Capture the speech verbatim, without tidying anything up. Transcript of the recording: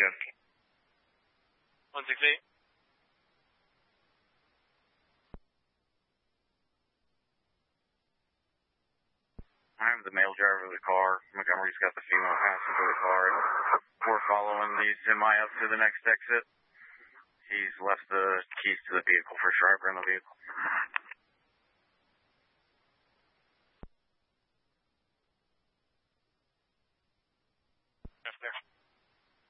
Jim. one six eight. I'm the male driver of the car. Montgomery's got the female passenger of the car. And we're following the semi up to the next exit. He's left the keys to the vehicle for driver in the vehicle. Yes, there.